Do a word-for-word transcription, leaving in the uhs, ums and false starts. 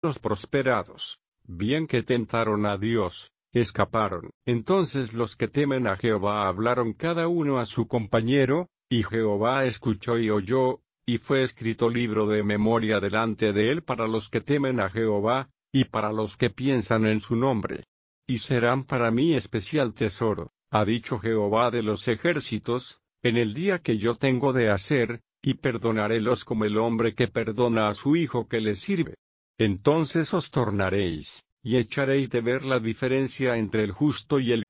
los prosperados, bien que tentaron a Dios, escaparon. Entonces los que temen a Jehová hablaron cada uno a su compañero, y Jehová escuchó y oyó, y fue escrito libro de memoria delante de él para los que temen a Jehová, y para los que piensan en su nombre. Y serán para mí especial tesoro, ha dicho Jehová de los ejércitos, en el día que yo tengo de hacer, y perdonarélos como el hombre que perdona a su hijo que le sirve. Entonces os tornaréis, y echaréis de ver la diferencia entre el justo y el